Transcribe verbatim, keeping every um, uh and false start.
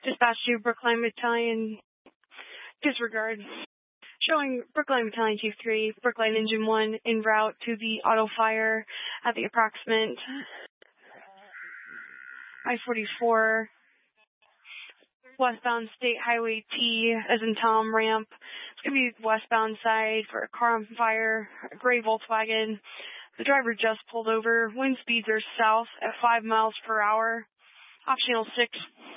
Dispatch to Brookline Battalion, disregard. Showing Brookline Battalion two three, Brookline Engine one en route to the auto fire at the approximate I forty-four westbound State Highway T as in Tom ramp. It's going to be westbound side for a car on fire, a gray Volkswagen. The driver just pulled over. Wind speeds are south at five miles per hour. Optional six